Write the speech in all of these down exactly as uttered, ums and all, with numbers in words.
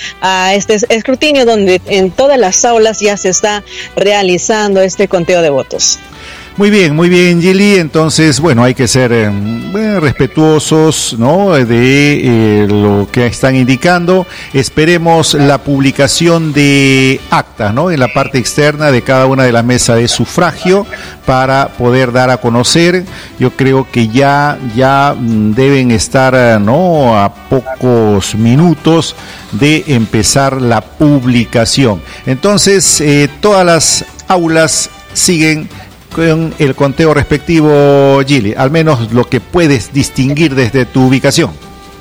a este escrutinio donde en todas las aulas ya se está realizando este conteo de votos. Muy bien, muy bien, Gili. Entonces, bueno, hay que ser eh, respetuosos, ¿no?, de eh, lo que están indicando. Esperemos la publicación de acta, ¿no?, en la parte externa de cada una de las mesas de sufragio para poder dar a conocer. Yo creo que ya, ya deben estar, ¿no?, a pocos minutos de empezar la publicación. Entonces, eh, todas las aulas siguen con el conteo respectivo, Gili, al menos lo que puedes distinguir desde tu ubicación.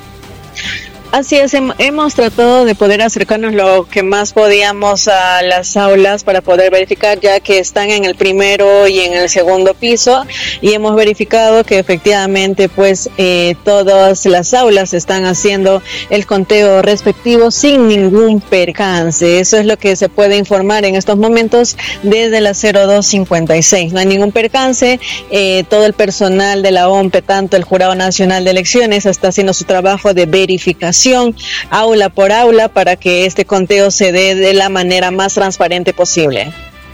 Así es, hemos tratado de poder acercarnos lo que más podíamos a las aulas para poder verificar, ya que están en el primero y en el segundo piso, y hemos verificado que efectivamente pues eh, todas las aulas están haciendo el conteo respectivo sin ningún percance. Eso es lo que se puede informar en estos momentos desde la cero dos cincuenta y seis. No hay ningún percance, eh, todo el personal de la O M P E, tanto el Jurado Nacional de Elecciones, está haciendo su trabajo de verificación aula por aula para que este conteo se dé de la manera más transparente posible.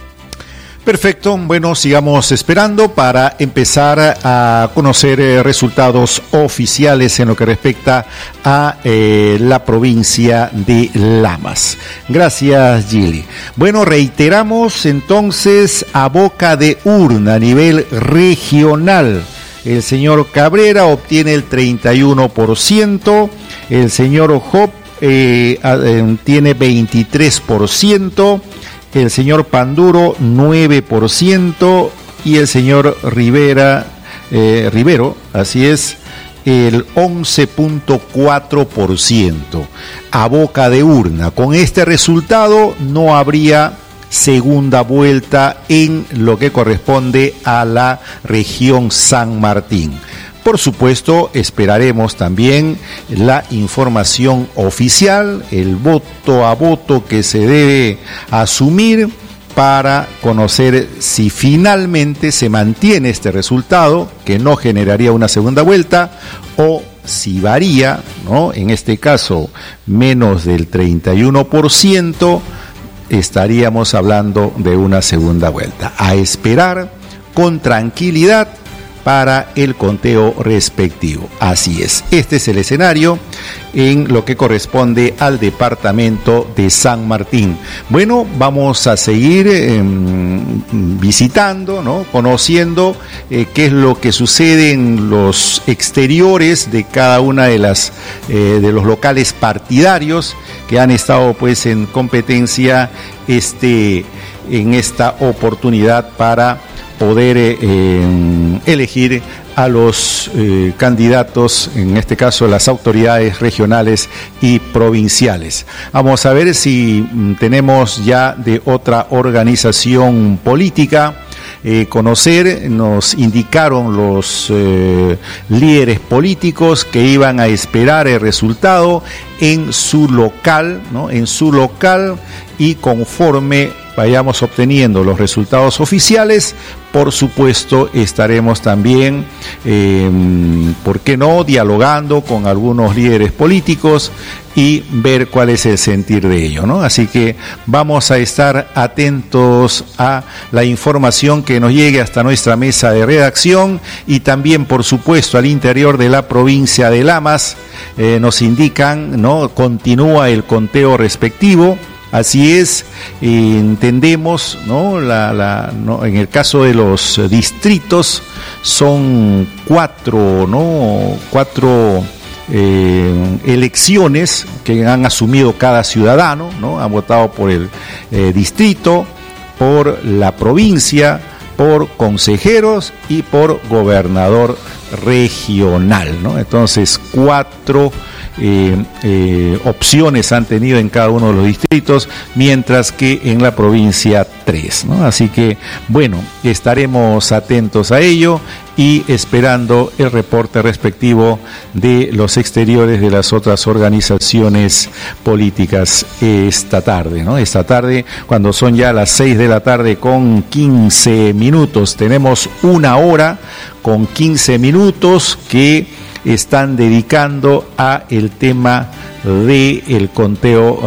Perfecto, bueno, sigamos esperando para empezar a conocer eh, resultados oficiales en lo que respecta a eh, la provincia de Lamas. Gracias, Gili. Bueno, reiteramos entonces a boca de urna a nivel regional. El señor Cabrera obtiene el treinta y uno por ciento, el señor Hop eh, eh, tiene veintitrés por ciento, el señor Panduro nueve por ciento y el señor Rivera, eh, Rivero, así es, el once punto cuatro por ciento. A boca de urna. Con este resultado no habría segunda vuelta en lo que corresponde a la región San Martín. Por supuesto, esperaremos también la información oficial, el voto a voto que se debe asumir para conocer si finalmente se mantiene este resultado, que no generaría una segunda vuelta, o si varía, ¿no?, en este caso menos del treinta y uno por ciento, estaríamos hablando de una segunda vuelta. A esperar con tranquilidad para el conteo respectivo. Así es, este es el escenario en lo que corresponde al departamento de San Martín. Bueno, vamos a seguir eh, visitando, ¿no?, conociendo eh, qué es lo que sucede en los exteriores de cada una de las eh, de los locales partidarios que han estado pues en competencia este en esta oportunidad para poder eh, eh, elegir a los eh, candidatos, en este caso las autoridades regionales y provinciales. Vamos a ver si mm, tenemos ya de otra organización política. Eh, conocer, nos indicaron los eh, líderes políticos que iban a esperar el resultado en su local, ¿no?, en su local, y conforme vayamos obteniendo los resultados oficiales, por supuesto estaremos también, eh, ¿por qué no?, dialogando con algunos líderes políticos y ver cuál es el sentir de ello, ¿no? Así que vamos a estar atentos a la información que nos llegue hasta nuestra mesa de redacción, y también, por supuesto, al interior de la provincia de Lamas eh, nos indican, ¿no?, continúa el conteo respectivo. Así es, eh, entendemos, ¿no? La, la, ¿no? En el caso de los distritos son cuatro, ¿no? Cuatro eh, elecciones que han asumido cada ciudadano, ¿no? Han votado por el eh, distrito, por la provincia, por consejeros y por gobernador regional, ¿no? Entonces, cuatro Eh, eh, opciones han tenido en cada uno de los distritos, mientras que en la provincia tres, ¿no? Así que, bueno, estaremos atentos a ello y esperando el reporte respectivo de los exteriores de las otras organizaciones políticas esta tarde, ¿no? Esta tarde, cuando son ya las seis de la tarde con quince minutos, tenemos una hora con quince minutos que están dedicando a el tema del conteo